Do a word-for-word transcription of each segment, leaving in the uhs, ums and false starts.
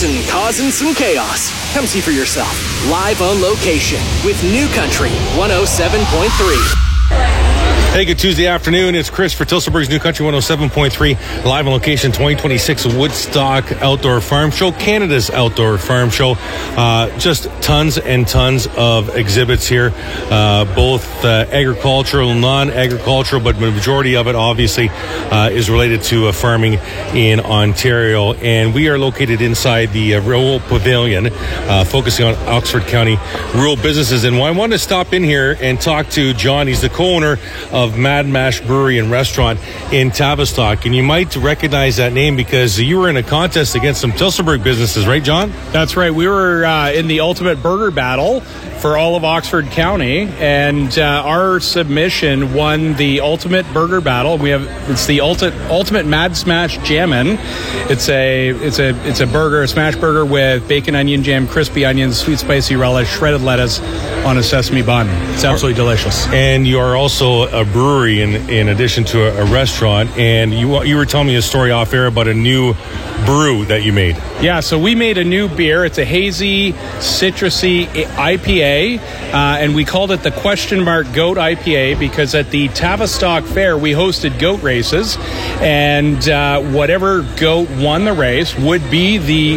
rumors and causing some chaos. Come see for yourself. Live on location with New Country one oh seven point three. Hey, good Tuesday afternoon. It's Chris for Tillsonburg's New Country one oh seven point three, live on location, twenty twenty-six Woodstock Outdoor Farm Show, Canada's Outdoor Farm Show. Uh, just tons and tons of exhibits here, uh, both uh, agricultural, non-agricultural, but the majority of it obviously uh, is related to uh, farming in Ontario. And we are located inside the uh, Rural Pavilion, uh, focusing on Oxford County rural businesses. And I wanted to stop in here and talk to John. He's the co-owner of of Mad Mash Brewery and Restaurant in Tavistock. And you might recognize that name because you were in a contest against some Tillsonburg businesses, right, John? That's right. We were uh, in the ultimate burger battle for all of Oxford County, and uh, our submission won the ultimate burger battle. We have it's the ultimate ultimate Mad Smash Jammin'. It's a it's a it's a burger, a smash burger with bacon, onion jam, crispy onions, sweet spicy relish, shredded lettuce on a sesame bun. It's absolutely delicious. And you are also a brewery in in addition to a, a restaurant. And you you were telling me a story off air about a new brew that you made. Yeah, so we made a new beer. It's a hazy, citrusy I P A, uh, and we called it the question mark Goat I P A because at the Tavistock Fair we hosted goat races, and uh, whatever goat won the race would be the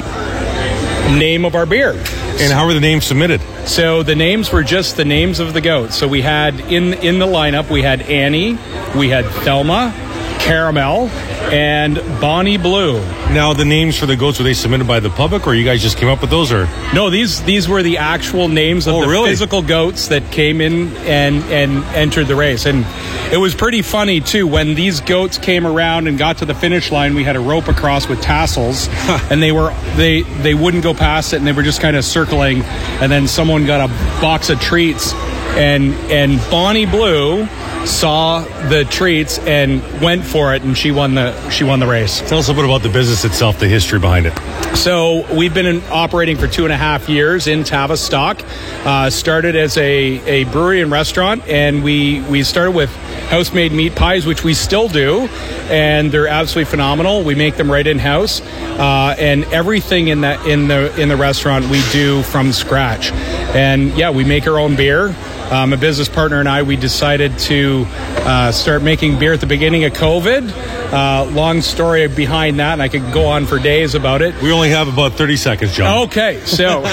name of our beer. And how were the names submitted? So the names were just the names of the goats. So we had in in the lineup we had Annie, we had Thelma, Caramel, and Bonnie Blue. Now, the names for the goats, were they submitted by the public, or you guys just came up with those? Or no, these these were the actual names of oh, the really? physical goats that came in and and entered the race. And it was pretty funny too when these goats came around and got to the finish line. We had a rope across with tassels, and they were they they wouldn't go past it, and they were just kind of circling. And then someone got a box of treats, and and Bonnie Blue saw the treats and went for it, and she won the she won the race. Tell us a bit about the business itself, the history behind it. So we've been in, operating for two and a half years in Tavistock. Uh, started as a, a brewery and restaurant, and we we started with house-made meat pies, which we still do, and they're absolutely phenomenal. We make them right in house, uh, and everything in that in the in the restaurant we do from scratch. And yeah, we make our own beer. Um, a business partner and I, we decided to uh, start making beer at the beginning of COVID. Uh, long story behind that, and I could go on for days about it. We only have about thirty seconds, John. Okay, so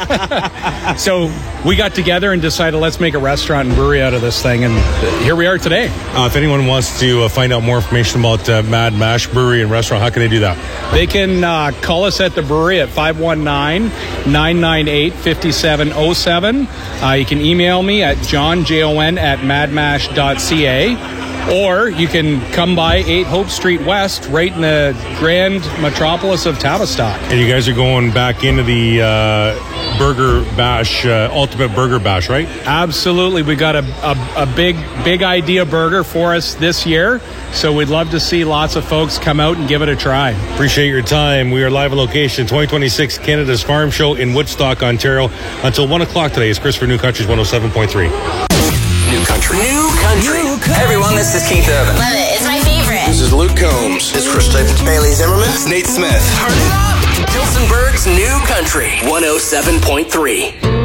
so we got together and decided let's make a restaurant and brewery out of this thing, and here we are today. Uh, if anyone wants to uh, find out more information about uh, Mad Mash Brewery and Restaurant, how can they do that? They can uh, call us at the brewery at five one nine, nine nine eight, five seven zero seven. Uh, you can email me at john, J O N, at madmash dot c a. Or you can come by eight Hope Street West, right in the grand metropolis of Tavistock. And you guys are going back into the uh, Burger Bash, uh, Ultimate Burger Bash, right? Absolutely. We got a, a, a big, big idea burger for us this year. So we'd love to see lots of folks come out and give it a try. Appreciate your time. We are live on location, twenty twenty-six Canada's Farm Show in Woodstock, Ontario. Until one o'clock today. It's Chris for New Country's one oh seven point three. New Country. New Country. New Country. Hey everyone, this is Keith Urban. Love it. It's my favorite. This is Luke Combs. This is Chris Stapleton. Bailey Zimmerman. It's Nate Smith. Turn it up. Tillsonburg's New Country one oh seven point three.